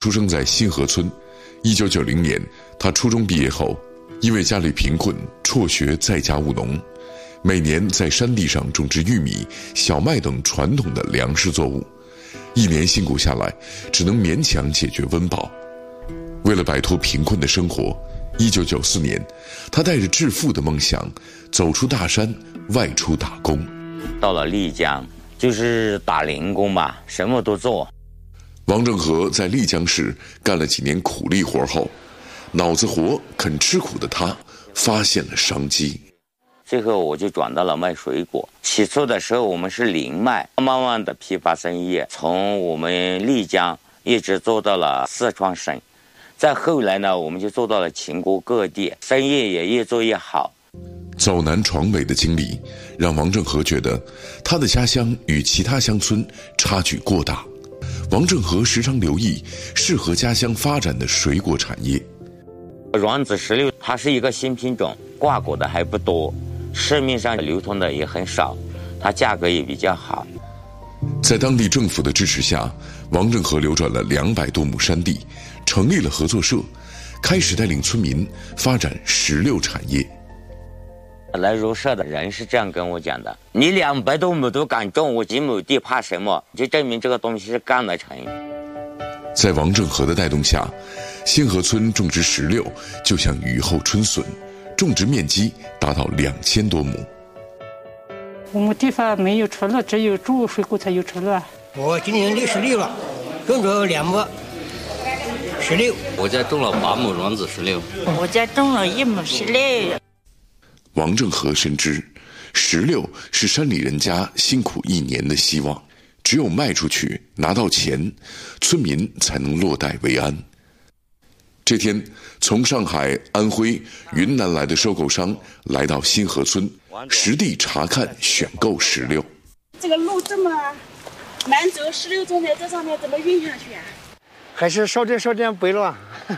出生在新河村。1990年，他初中毕业后，因为家里贫困，辍学在家务农，每年在山地上种植玉米、小麦等传统的粮食作物。1年辛苦下来，只能勉强解决温饱。为了摆脱贫困的生活，1994年，他带着致富的梦想，走出大山，外出打工。 到了丽江，就是打零工吧，什么都做。 王正和在丽江市干了几年苦力活后，脑子活、肯吃苦的他，发现了商机。 最后我就转到了卖水果。起初的时候我们是零卖，慢慢的批发生意，从我们丽江一直做到了四川省。再后来呢，我们就做到了全国各地，生意也越做越好。 走南闯北的经历，让王正和觉得他的家乡与其他乡村差距过大。王正和时常留意适合家乡发展的水果产业。 软籽石榴它是一个新品种，挂果的还不多，市面上流通的也很少，它价格也比较好。 在当地政府的支持下，王正和流转了200多亩山地，成立了合作社，开始带领村民发展石榴产业。 来入社的人是这样跟我讲的：你200多亩都敢种，我几亩地怕什么？就证明这个东西是干得成。 在王正和的带动下，新河村种植石榴就像雨后春笋，种植面积达到2000多亩。 我们地方没有车了，只有种水果才有车了。 我今年66了，种着2亩石榴。 我家种了8亩软籽石榴。 我家种了1亩石榴。 王正和深知，石榴是山里人家辛苦1年的希望，只有卖出去拿到钱，村民才能落袋为安。这天，从上海、安徽、云南来的收购商来到新河村，实地查看选购石榴。 这个路这么难走，石榴种在这上面怎么运上去啊？ 还是少点背了。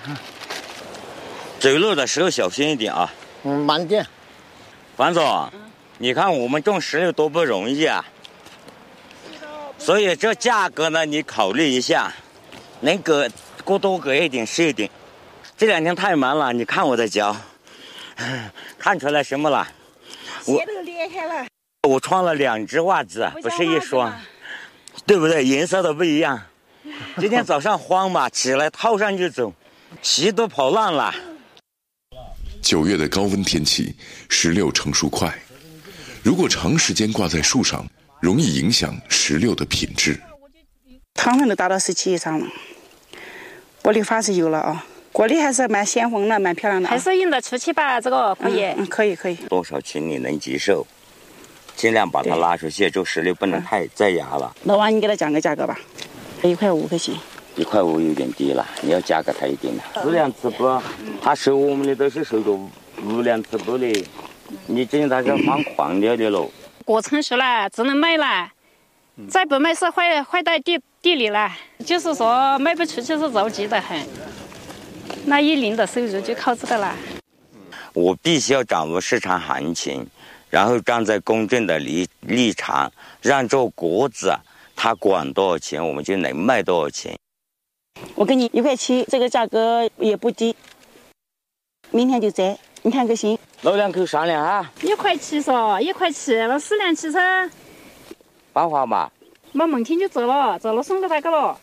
走路的时候小心一点啊。 慢点。 王总，你看我们种石榴多不容易啊，所以这价格呢，你考虑一下，能过多给一点是一点。这2天太忙了，你看我的脚，看出来什么了？ 鞋都裂开了。 我穿了2只袜子，不是一双，对不对？颜色都不一样。今天早上慌嘛，起来套上就走，鞋都跑烂了。 9月的高温天气，石榴成熟快，如果长时间挂在树上，容易影响石榴的品质。 糖分都达到17以上了，玻璃发是有了啊，果粒还是蛮鲜红的，蛮漂亮的， 还是用得出去吧？这个可以， 可以。 多少斤你能接受？尽量把它拉出去，这石榴不能太在芽了。 老王，你给他讲个价格吧，1块5可行。 1块5有点低了，你要加给他一点的。4两糍粑，他收我们的都是收个5两糍粑的，你这他是放黄掉的喽。 果成熟了，只能卖了，再不卖是坏在地里了。就是说卖不出去是着急的很，那1年的收入就靠这个了。 我必须要掌握市场行情，然后站在公正的立场，让这果子他管多少钱，我们就能卖多少钱。 我给你1块7，这个价格也不低，明天就摘，你看可行？ 老2口商量啊。 1块7噻，1块7，那4两7噻。 办法嘛。 那明天就走了送给他个了。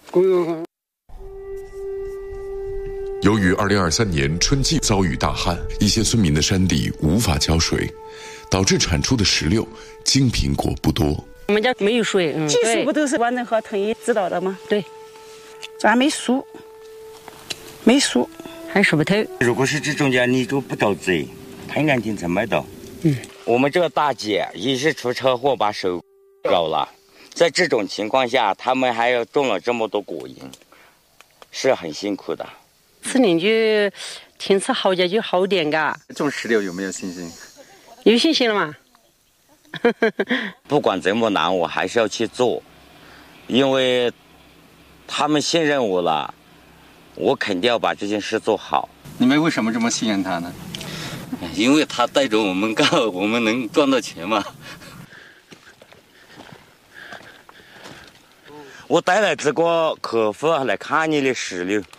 由于2023年春季遭遇大旱，一些村民的山地无法浇水，导致产出的石榴精品果不多。 我们家没有水， 技术不都是王正和统一指导的吗？ 对， 这还没熟， 还熟不透。 如果是这种家，你就不着急，太2天才卖到。我们这个大姐也是出车祸把手搞了，在这种情况下，他们还要种了这么多果蝇，是很辛苦的。 4年就天气好点就好点嘎。 种石榴有没有信心？ 有信心了吗？ 不管怎么难，我还是要去做，因为他们信任我了，我肯定要把这件事做好。 你们为什么这么信任他呢？ 因为他带着我们干，我们能赚到钱嘛。 我带来这个客户来看你的石榴，